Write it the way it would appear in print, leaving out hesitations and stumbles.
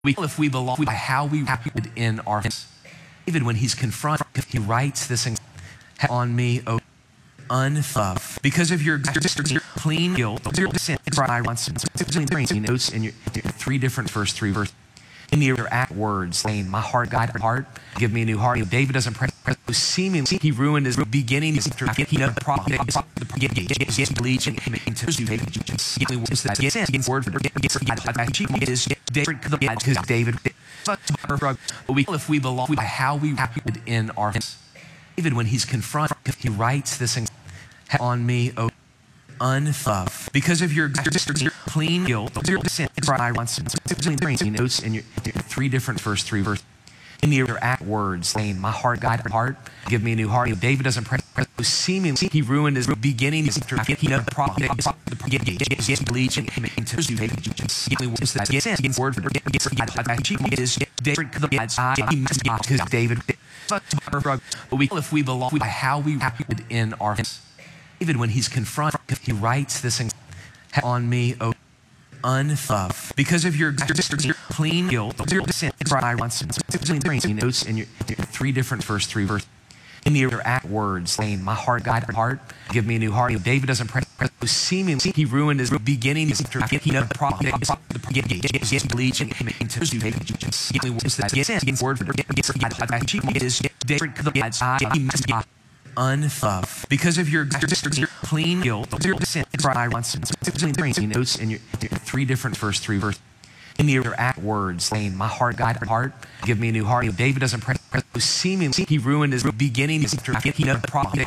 If we belong by how we acted in our David, when he's confronted, he writes this on me, O unlove, because of your clean guilt, sin, cry once, notes in your three different three verses. In your act words, saying, my heart, God, heart, give me a new heart. David doesn't pray. Seemingly, he ruined his beginning. He knows the problem. David, if we belong by how we acted in our David, when he's confronted, he writes this on me, O unlove, because of your clean guilt, sin, cry once, notes in your three different three verses. In your act words, saying, my heart, God, heart, give me a new heart. David doesn't pray. Seemingly, he ruined his beginning. He knows the problem. David, if we belong by how we acted in our David, when he's confronted, he writes this on me, O unlove, because of your clean guilt, sin, cry once, notes in your three different three verses. In your act words, saying, my heart, God, heart, give me a new heart. David doesn't pray. Seemingly, he ruined his beginning. He knows the problem. Unlove, because of your clean guilt, sin, cry once, notes in your three different three verses. In your act words, saying, my heart, God, heart, give me a new heart. David doesn't pray. Seemingly, he ruined his beginning. He knows the problem.